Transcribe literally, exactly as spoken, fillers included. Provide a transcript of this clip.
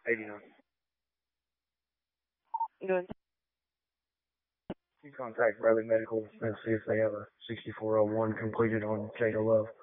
eighty-nine. Doing You contact Bradley Medical and see if they have a sixty-four oh one completed on Jada Love.